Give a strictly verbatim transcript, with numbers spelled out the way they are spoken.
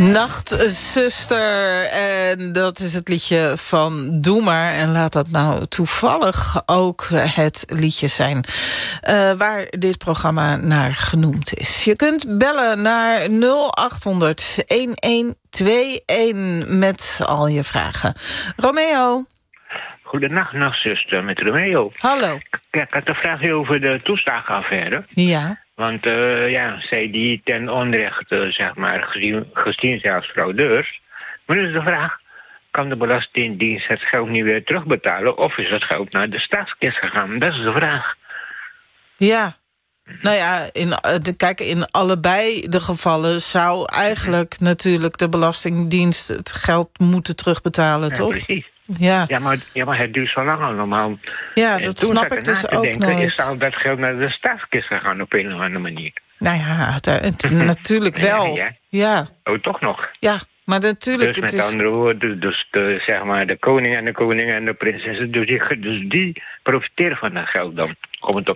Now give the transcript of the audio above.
Nachtzuster, en dat is het liedje van Doe Maar. En laat dat nou toevallig ook het liedje zijn uh, waar dit programma naar genoemd is. Je kunt bellen naar nul acht honderd elf tweeënhalf met al je vragen. Romeo. Goedenacht, nachtzuster, met Romeo. Hallo. Ja, ik had een vraagje over de toeslagenaffaire. Ja. Want uh, ja, zij die ten onrechte, zeg maar, gezien, gezien zelfs fraudeurs. Maar nu is de vraag, kan de Belastingdienst het geld niet weer terugbetalen? Of is het geld naar de staatskist gegaan? Dat is de vraag. Ja. Nou ja, in, de, kijk, in allebei de gevallen zou eigenlijk natuurlijk de Belastingdienst het geld moeten terugbetalen, ja, toch? Precies. Ja. Ja, maar, ja, maar het duurt zo lang allemaal. Ja, dat toen snap ik dus ook denken, nooit. Is al dat geld naar de staatskist gegaan op een of andere manier? Nou ja, het, het, natuurlijk wel. Ja, ja. Ja. Oh, toch nog? Ja, maar natuurlijk... Dus het met is... andere woorden, dus de, zeg maar, de koning en de koningin en de prinsessen, dus die, dus die profiteren van dat geld dan, om het op